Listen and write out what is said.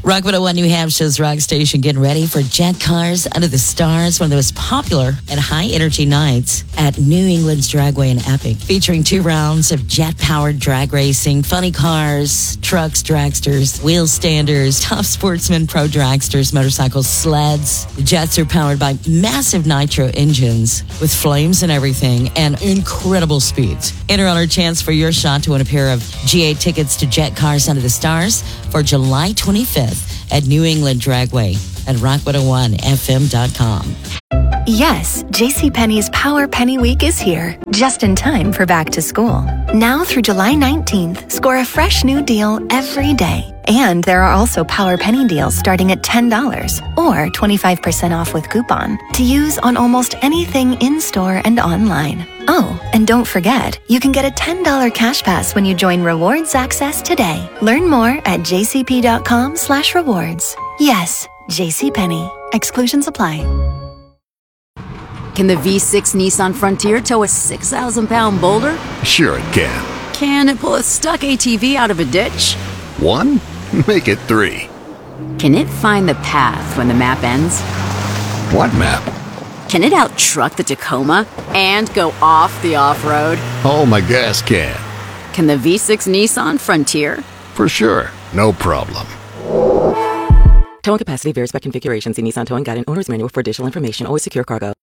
Rock 101 New Hampshire's rock station getting ready for Jet Cars Under the Stars, one of the most popular and high-energy nights at New England's Dragway in Epic, featuring 2 rounds of jet-powered drag racing, funny cars, trucks, dragsters, wheel standers, top sportsmen, pro dragsters, motorcycles, sleds. The jets are powered by massive nitro engines with flames and everything and incredible speeds. Enter on our chance for your shot to win a pair of GA tickets to Jet Cars Under the Stars for July 25th at New England Dragway at rock101fm.com. Yes, JCPenney's Power Penny Week is here, just in time for back to school. Now through July 19th, score a fresh new deal every day. And there are also Power Penny deals starting at $10 or 25% off with coupon to use on almost anything in-store and online. Oh, and don't forget, you can get a $10 cash pass when you join Rewards Access today. Learn more at jcp.com/rewards. Yes, JCPenney. Exclusions apply. Can the V6 Nissan Frontier tow a 6,000-pound boulder? Sure it can. Can it pull a stuck ATV out of a ditch? 1? Make it 3. Can it find the path when the map ends? What map? Can it out-truck the Tacoma and go off the off-road? Oh, my gas can. Can the V6 Nissan Frontier? For sure. No problem. Towing capacity varies by configuration. See Nissan Towing Guide and Owner's Manual for additional information. Always secure cargo.